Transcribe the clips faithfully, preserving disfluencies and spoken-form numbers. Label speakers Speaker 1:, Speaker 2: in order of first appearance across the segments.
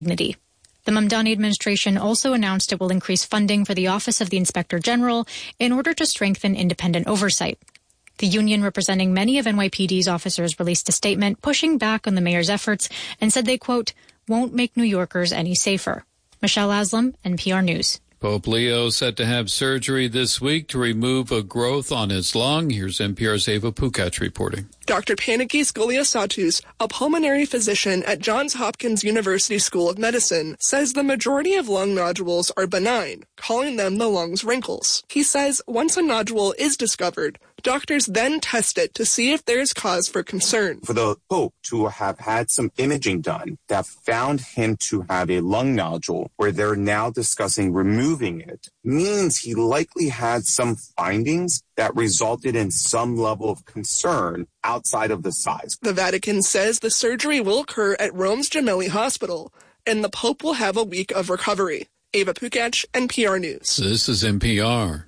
Speaker 1: dignity. The Mamdani administration also announced it will increase funding for the Office of the Inspector General in order to strengthen independent oversight. The union representing many of N Y P D's officers released a statement pushing back on the mayor's efforts and said they, quote, won't make New Yorkers any safer. Michelle Aslam, N P R News.
Speaker 2: Pope Leo set to have surgery this week to remove a growth on his lung. Here's N P R's Ava Pukac reporting.
Speaker 3: Doctor Panagis Goliasatus, a pulmonary physician at Johns Hopkins University School of Medicine, says the majority of lung nodules are benign, calling them the lung's wrinkles. He says once a nodule is discovered, doctors then test it to see if there is cause for concern.
Speaker 4: For the Pope to have had some imaging done that found him to have a lung nodule where they're now discussing removing it means he likely had some findings that resulted in some level of concern outside of the size.
Speaker 3: The Vatican says the surgery will occur at Rome's Gemelli Hospital, and the Pope will have a week of recovery. Ava Pukac, N P R News.
Speaker 2: This is N P R.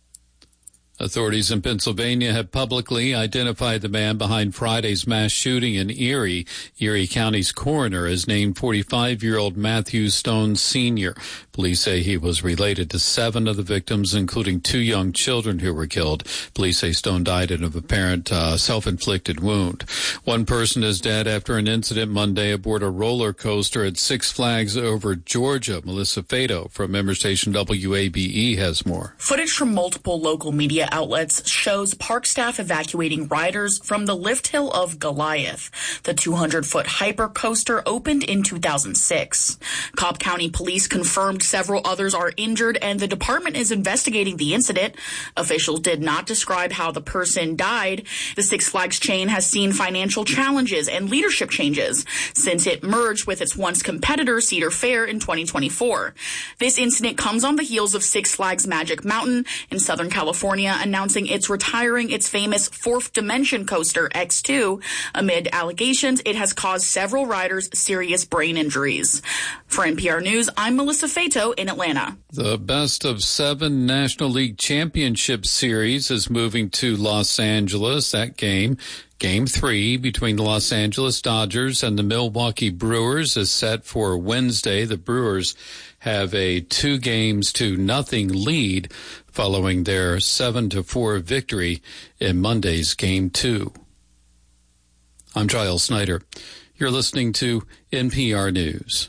Speaker 2: Authorities in Pennsylvania have publicly identified the man behind Friday's mass shooting in Erie. Erie County's coroner has named forty-five-year-old Matthew Stone Senior Police say he was related to seven of the victims, including two young children who were killed. Police say Stone died of apparent uh, self-inflicted wound. One person is dead after an incident Monday aboard a roller coaster at Six Flags over Georgia. Melissa Fato from member station W A B E has more.
Speaker 5: Footage from multiple local media outlets shows park staff evacuating riders from the lift hill of Goliath. The two hundred foot hyper coaster opened in two thousand six. Cobb County Police confirmed several others are injured, and the department is investigating the incident. Officials did not describe how the person died. The Six Flags chain has seen financial challenges and leadership changes since it merged with its once competitor Cedar Fair in twenty twenty-four. This incident comes on the heels of Six Flags Magic Mountain in Southern California announcing it's retiring its famous Fourth Dimension coaster X two. Amid allegations, it has caused several riders serious brain injuries. For N P R News, I'm Melissa Fato in Atlanta.
Speaker 2: The best of seven National League Championship Series is moving to Los Angeles. That game, Game three between the Los Angeles Dodgers and the Milwaukee Brewers is set for Wednesday. The Brewers have a two games to nothing lead following their seven to four victory in Monday's Game two. I'm Giles Snyder. You're listening to N P R News.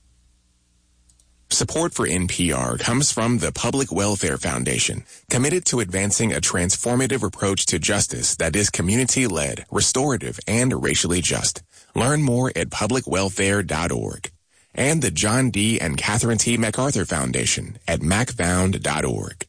Speaker 6: Support for N P R comes from the Public Welfare Foundation, committed to advancing a transformative approach to justice that is community-led, restorative, and racially just. Learn more at public welfare dot org. And the John D. and Catherine T. MacArthur Foundation at mac found dot org.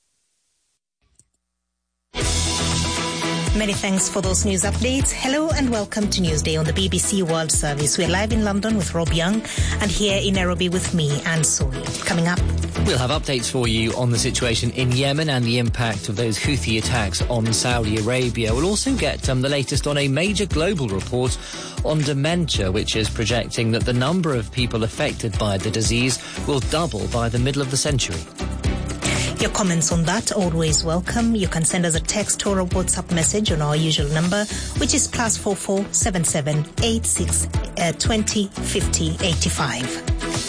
Speaker 7: Many thanks for those news updates. Hello and welcome to Newsday on the B B C World Service. We're live in London with Rob Young and here in Nairobi with me, Anne Soy. Coming up,
Speaker 8: we'll have updates for you on the situation in Yemen and the impact of those Houthi attacks on Saudi Arabia. We'll also get um, the latest on a major global report on dementia, which is projecting that the number of people affected by the disease will double by the middle of the century.
Speaker 7: Your comments on that always welcome. You can send us a text or a WhatsApp message on our usual number, which is plus four four seven seven eight six uh, twenty fifty eighty five.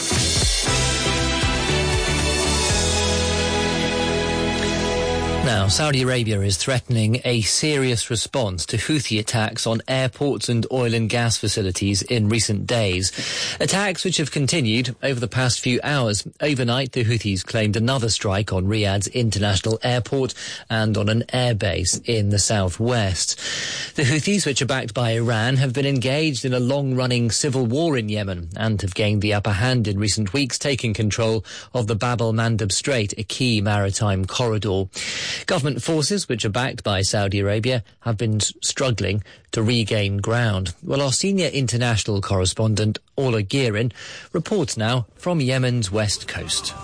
Speaker 8: Now, Saudi Arabia is threatening a serious response to Houthi attacks on airports and oil and gas facilities in recent days. Attacks which have continued over the past few hours. Overnight, the Houthis claimed another strike on Riyadh's international airport and on an airbase in the southwest. The Houthis, which are backed by Iran, have been engaged in a long-running civil war in Yemen and have gained the upper hand in recent weeks, taking control of the Bab el-Mandeb Strait, a key maritime corridor. Government forces, which are backed by Saudi Arabia, have been struggling to regain ground. Well, our senior international correspondent, Ola Gearin, reports now from Yemen's west coast.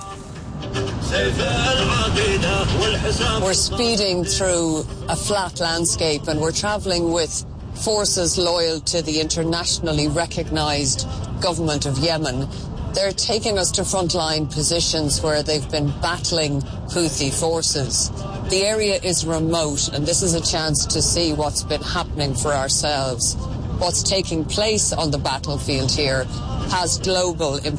Speaker 9: We're speeding through a flat landscape and we're travelling with forces loyal to the internationally recognised government of Yemen. They're taking us to frontline positions where they've been battling Houthi forces. The area is remote, and this is a chance to see what's been happening for ourselves. what's taking place on the battlefield here has global implications.